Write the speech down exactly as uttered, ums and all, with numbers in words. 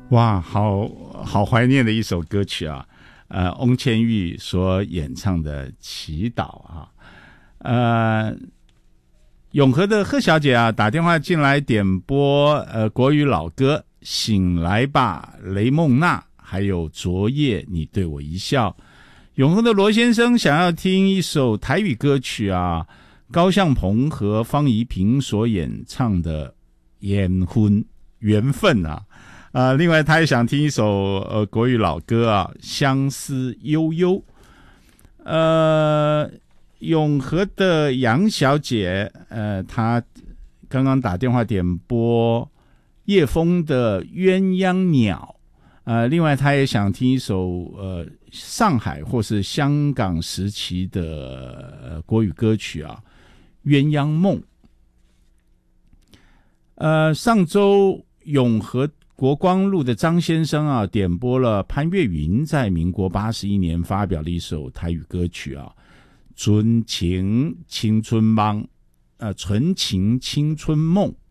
哇，好好怀念的一首歌曲啊！呃，翁倩玉所演唱的《祈祷》啊，呃，永和的贺小姐啊，打电话进来点播呃国语老歌《醒来吧，雷梦娜》，还有《昨夜你对我一笑》。永和的罗先生想要听一首台语歌曲啊，高向鹏和方怡萍所演唱的《缘分》缘分啊。啊、呃，另外他也想听一首呃国语老歌啊，《相思悠悠》。呃，永和的杨小姐，呃，她刚刚打电话点播叶枫的《鸳鸯鸟》。呃，另外她也想听一首呃上海或是香港时期的、呃、国语歌曲啊，《鸳鸯梦》。呃，上周永和国光路的张先生啊，点播了潘越云在民国八十一年发表的一首台语歌曲啊，《纯情青春梦》呃，《纯情青春梦》